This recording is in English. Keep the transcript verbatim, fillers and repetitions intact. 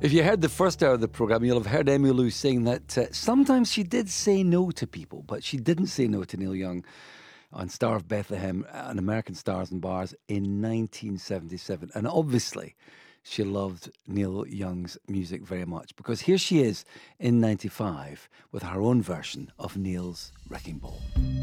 If you heard the first hour of the programme, you'll have heard Emmylou saying that uh, sometimes she did say no to people, but she didn't say no to Neil Young on Star of Bethlehem and American Stars and Bars in nineteen seventy-seven. And obviously, she loved Neil Young's music very much, because here she is in ninety-five with her own version of Neil's Wrecking Ball.